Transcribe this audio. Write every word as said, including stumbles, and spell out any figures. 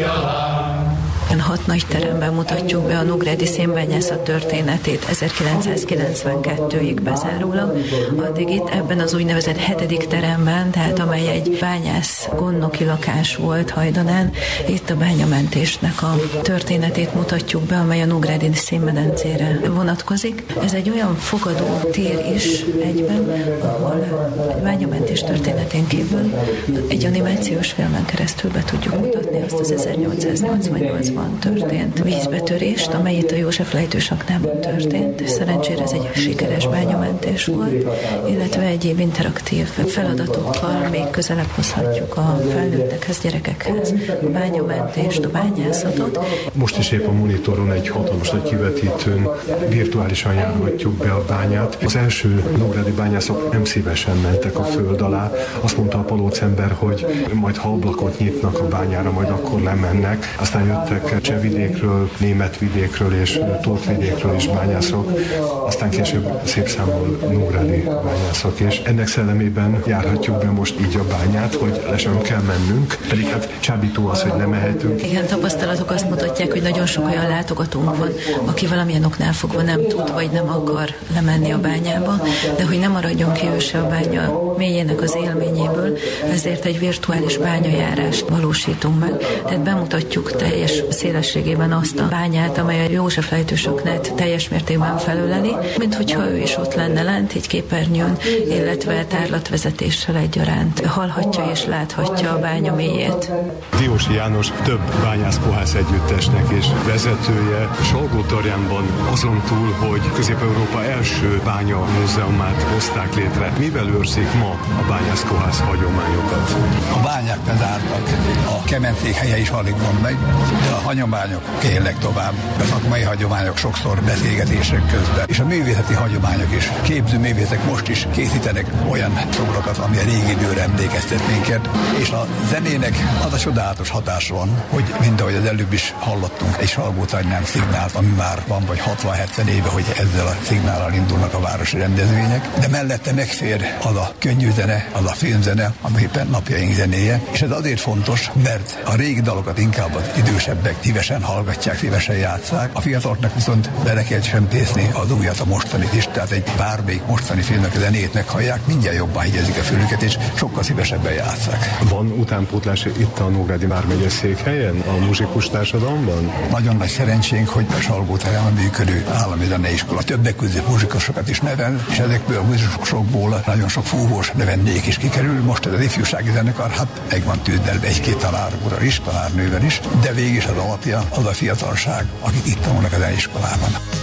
Hat nagy teremben mutatjuk be a nógrádi szénbányászat történetét ezerkilencszázkilencvenkettőig bezárólag. Addig itt ebben az úgynevezett hetedik teremben, tehát amely egy bányász gondnoki lakás volt Hajdanán, itt a bányamentésnek a történetét mutatjuk be, amely a nógrádi szénmedencére vonatkozik. Ez egy olyan fogadó tér is egyben, ahol egy bányamentés történetén kívül egy animációs filmen keresztül be tudjuk mutatni azt az ezernyolcszáznyolcvannyolcban történt vízbetörést, amely itt a József lejtős aknában történt. Szerencsére ez egy sikeres bányamentés volt, illetve egyéb interaktív feladatokkal még közelebb hozhatjuk a felnőttekhez, gyerekekhez a bányamentést, a bányászatot. Most is épp a monitoron egy hatalmas nagy kivetítőn virtuálisan járhatjuk be a bányát. Az első nógrádi bányászok nem szívesen mentek a föld alá. Azt mondta a palócember, hogy majd ha ablakot nyitnak a bányára, majd akkor lemennek. Aztán jöttek Csehvidékről, Németvidékről és Tótvidékről is bányászok, aztán később szép számú nógrádi bányászok, és ennek szellemében járhatjuk be most így a bányát, hogy le sem kell mennünk, pedig hát csábító az, hogy nem mehetünk. Igen, tapasztalatok azt mutatják, hogy nagyon sok olyan látogatónk van, aki valamilyen oknál fogva nem tud, vagy nem akar lemenni a bányába, de hogy nem maradjon ki ő se a bánya mélyének az élményéből, ezért egy virtuális bányajárást valósítunk meg, tehát bemutatjuk teljes szélességében azt a bányát, amely a József lejtős aknát teljes mértékben felöleli, mint hogyha ő is ott lenne lent egy képernyőn, illetve tárlatvezetéssel egyaránt hallhatja és láthatja a bánya mélyét. Diósi János több bányász-kohász együttesnek és vezetője. Salgótarjánban azon túl, hogy Közép-Európa első bánya múzeumát hozták létre, mivel őrzik ma a bányász-kohász hagyományokat? A bányák bezártak, a kemencék helye is alig van meg, de a hagyományok élnek tovább. A szakmai hagyományok sokszor beszélgetések közben, és a művészeti hagyományok is. Képző művészek most is készítenek olyan szobrokat, ami a régi időre emlékeztet minket, és a zenének az a csodálatos hatás van, hogy mind ahogy az előbb is hallottunk, egy Salgótarján szignált, ami már van vagy hatvan-hetven éve, hogy ezzel a szignállal indulnak a városi rendezvények, de mellette megfér az a könnyű zene, az a filmzene, ami éppen napjaink zenéje, és ez azért fontos, mert a régi dalokat inkább az idősebbek szívesen hallgatják, szívesen játsszák, a fiataloknak viszont bele kell csempészni az újat, a mostanit is, tehát egy bármelyik mostani filmnek a zenét meghallják, mindjárt jobban higyezik a fülüket, és sokkal szívesebben játsszák. Van utánpótlás itt a Nógrádi vármegye székhelyen, a muzsikus társadalomban? Nagyon nagy szerencsénk, hogy a Salgótarján működő állami zeneiskola többek között muzsikusokat is nevel, és ezekből a muzsikusokból nagyon sok fúvós növendék is kikerül. Most ez az ifjúsági zenekar, hát meg van tűzdelve egy-két tanárúrral is, tanárnővel is, de végig is az alapja az a fiatalság, akik itt tanulnak a zeneiskolában.